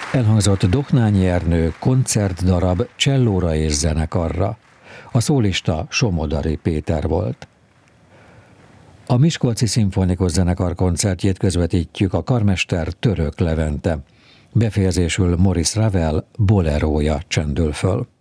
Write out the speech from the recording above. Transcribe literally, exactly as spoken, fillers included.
Elhangzott Doknányi Ernő koncertdarab csellóra és zenekarra. A szólista Somodari Péter volt. A Miskolci Szimfonikus Zenekar koncertjét közvetítjük a karmester Török Levente. Befejezésül Maurice Ravel bolerója csendül föl.